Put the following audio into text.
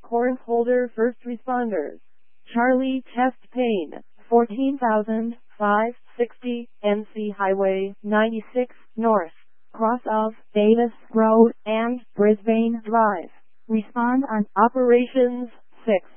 Course holder first responders. Charlie chest pain, 14,560, NC Highway 96 North, cross of Davis Road and Brisbane Drive. Respond on Operations 6.